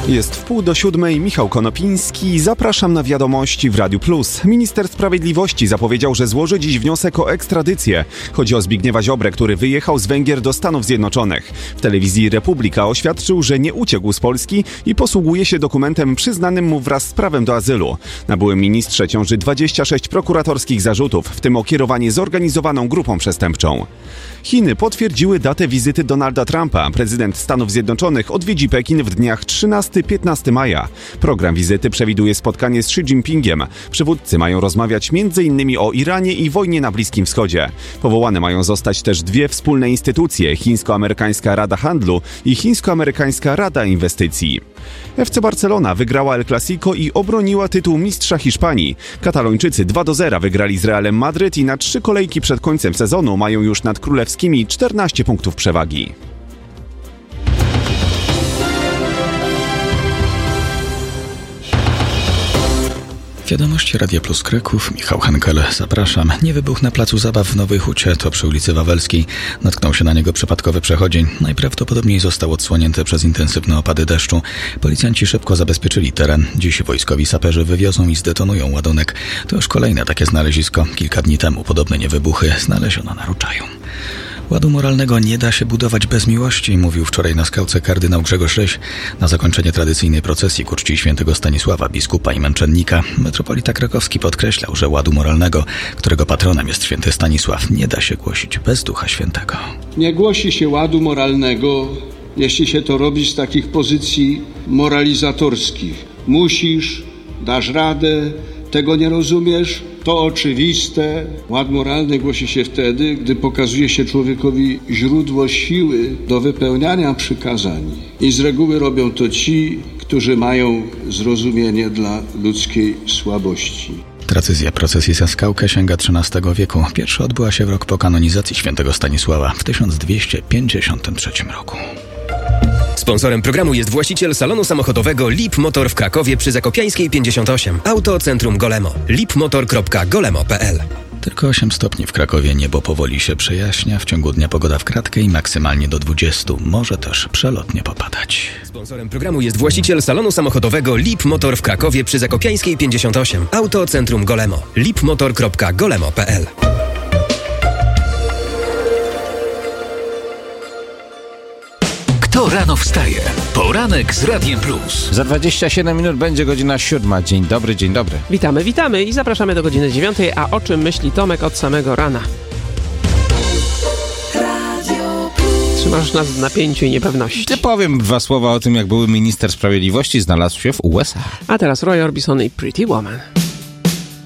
Jest 6:30, Michał Konopiński. Zapraszam na wiadomości w Radiu Plus. Minister Sprawiedliwości zapowiedział, że złoży dziś wniosek o ekstradycję. Chodzi o Zbigniewa Ziobrę, który wyjechał z Węgier do Stanów Zjednoczonych. W telewizji Republika oświadczył, że nie uciekł z Polski i posługuje się dokumentem przyznanym mu wraz z prawem do azylu. Na byłym ministrze ciąży 26 prokuratorskich zarzutów, w tym o kierowanie zorganizowaną grupą przestępczą. Chiny potwierdziły datę wizyty Donalda Trumpa. Prezydent Stanów Zjednoczonych odwiedzi Pekin w dniach 13-15 maja. Program wizyty przewiduje spotkanie z Xi Jinpingiem. Przywódcy mają rozmawiać m.in. o Iranie i wojnie na Bliskim Wschodzie. Powołane mają zostać też dwie wspólne instytucje: Chińsko-Amerykańska Rada Handlu i Chińsko-Amerykańska Rada Inwestycji. FC Barcelona wygrała El Clasico i obroniła tytuł mistrza Hiszpanii. Katalończycy 2-0 wygrali z Realem Madryt i na 3 kolejki przed końcem sezonu mają już nad królewskimi 14 punktów przewagi. Wiadomości Radia Plus Kraków, Michał Henkel, zapraszam. Nie wybuch na placu zabaw w Nowej Hucie, to przy ulicy Wawelskiej. Natknął się na niego przypadkowy przechodzień. Najprawdopodobniej został odsłonięty przez intensywne opady deszczu. Policjanci szybko zabezpieczyli teren. Dziś wojskowi saperzy wywiozą i zdetonują ładunek. To już kolejne takie znalezisko. Kilka dni temu podobne niewybuchy znaleziono na Ruczaju. Ładu moralnego nie da się budować bez miłości, mówił wczoraj na skałce kardynał Grzegorz Ryś. Na zakończenie tradycyjnej procesji ku czci świętego Stanisława, biskupa i męczennika, metropolita krakowski podkreślał, że ładu moralnego, którego patronem jest święty Stanisław, nie da się głosić bez Ducha Świętego. Nie głosi się ładu moralnego, jeśli się to robi z takich pozycji moralizatorskich. Musisz, dasz radę, tego nie rozumiesz, to oczywiste. Ład moralny głosi się wtedy, gdy pokazuje się człowiekowi źródło siły do wypełniania przykazań. I z reguły robią to ci, którzy mają zrozumienie dla ludzkiej słabości. Tradycja procesji za skałkę sięga XIII wieku. Pierwsza odbyła się w rok po kanonizacji świętego Stanisława w 1253 roku. Sponsorem programu jest właściciel salonu samochodowego Lip Motor w Krakowie przy Zakopiańskiej 58. Autocentrum Golemo. lipmotor.golemo.pl. Tylko 8 stopni w Krakowie, niebo powoli się przejaśnia, w ciągu dnia pogoda w kratkę i maksymalnie do 20. Może też przelotnie popadać. Sponsorem programu jest właściciel salonu samochodowego Lip Motor w Krakowie przy Zakopiańskiej 58. Autocentrum Golemo. lipmotor.golemo.pl. Kto rano wstaje? Poranek z Radiem Plus. Za 27 minut będzie godzina 7. Dzień dobry, dzień dobry. Witamy i zapraszamy do godziny 9. A o czym myśli Tomek od samego rana? Trzymasz nas w napięciu i niepewności. Ty powiem 2 słowa o tym, jak były minister sprawiedliwości znalazł się w USA. A teraz Roy Orbison i Pretty Woman.